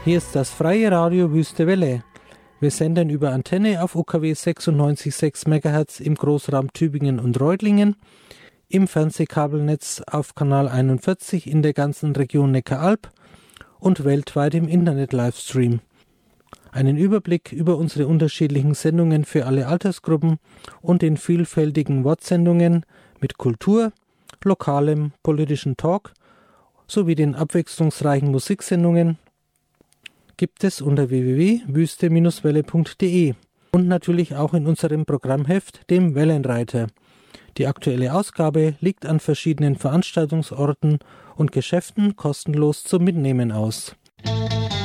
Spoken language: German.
Hier ist das freie Radio Wüste Welle. Wir senden über Antenne auf UKW 96,6 MHz im Großraum Tübingen und Reutlingen, im Fernsehkabelnetz auf Kanal 41 in der ganzen Region Neckaralb und weltweit im Internet-Livestream. Einen Überblick über unsere unterschiedlichen Sendungen für alle Altersgruppen und den vielfältigen Wortsendungen mit Kultur, lokalem politischen Talk sowie den abwechslungsreichen Musiksendungen gibt es unter www.wüste-welle.de und natürlich auch in unserem Programmheft, dem Wellenreiter. Die aktuelle Ausgabe liegt an verschiedenen Veranstaltungsorten und Geschäften kostenlos zum Mitnehmen aus.